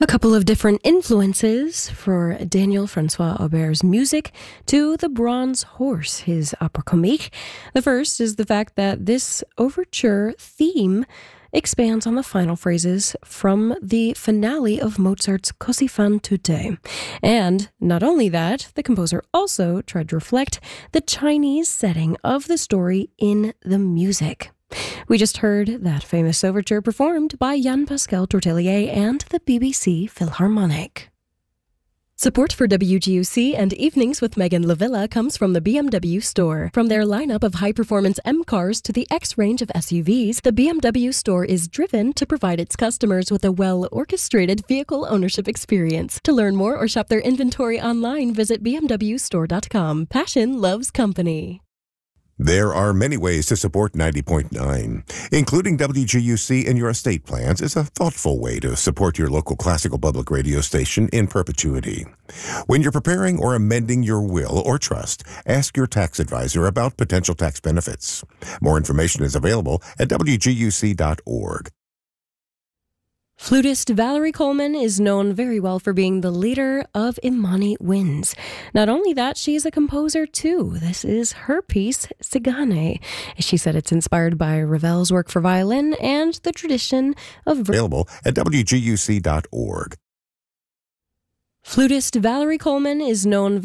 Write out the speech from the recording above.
A couple of different influences for Daniel Francois Auber's music to The Bronze Horse, his opera comique. The first is the fact that this overture theme expands on the final phrases from the finale of Mozart's Così fan tutte. And not only that, the composer also tried to reflect the Chinese setting of the story in the music. We just heard that famous overture performed by Jean-Pascal Tortelier and the BBC Philharmonic. Support for WGUC and Evenings with Megan Lavilla comes from the BMW Store. From their lineup of high-performance M cars to the X range of SUVs, the BMW Store is driven to provide its customers with a well-orchestrated vehicle ownership experience. To learn more or shop their inventory online, visit bmwstore.com. Passion loves company. There are many ways to support 90.9. Including WGUC in your estate plans is a thoughtful way to support your local classical public radio station in perpetuity. When you're preparing or amending your will or trust, ask your tax advisor about potential tax benefits. More information is available at wguc.org. Flutist Valerie Coleman is known very well for being the leader of Imani Winds. Not only that, she's a composer too. This is her piece, Cigane. She said it's inspired by Ravel's work for violin and the tradition of... Available at wguc.org. Flutist Valerie Coleman is known